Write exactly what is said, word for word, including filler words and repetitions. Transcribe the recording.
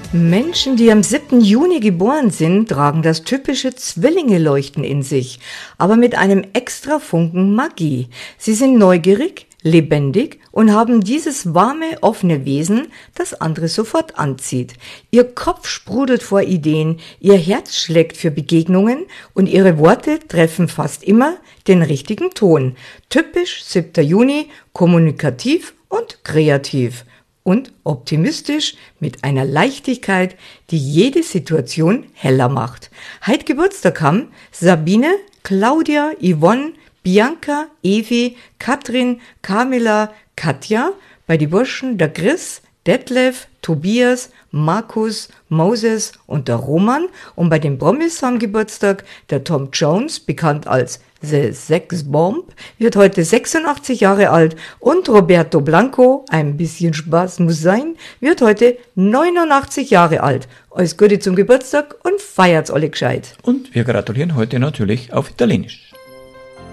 Menschen, die am siebten Juni geboren sind, tragen das typische Zwillinge-Leuchten in sich, aber mit einem extra Funken Magie. Sie sind neugierig, lebendig und haben dieses warme, offene Wesen, das andere sofort anzieht. Ihr Kopf sprudelt vor Ideen, ihr Herz schlägt für Begegnungen und ihre Worte treffen fast immer den richtigen Ton. Typisch siebter Juni, kommunikativ und kreativ. Und optimistisch mit einer Leichtigkeit, die jede Situation heller macht. Heute Geburtstag haben Sabine, Claudia, Yvonne, Bianca, Evi, Katrin, Camilla, Katja, bei die Burschen der Chris, Detlef, Tobias, Markus, Moses und der Roman und bei den Promis haben Geburtstag der Tom Jones, bekannt als The Sex Bomb, wird heute sechsundachtzig Jahre alt und Roberto Blanco, ein bisschen Spaß muss sein, wird heute neunundachtzig Jahre alt. Alles Gute zum Geburtstag und feiert's alle gescheit. Und wir gratulieren heute natürlich auf Italienisch.